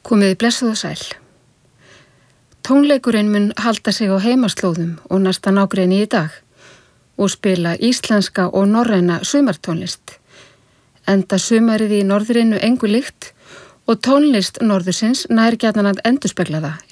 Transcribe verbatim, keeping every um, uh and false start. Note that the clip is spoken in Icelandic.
Komiði blessuð og sæl. Tónleikurinn mun halda sig á heimaslóðum og næsta nágrenni í dag og spila íslenska og norræna sumartónlist. Enda sumarið í norðrinu engu líkt og tónlist norðursins nær gjarnan að endurspegla það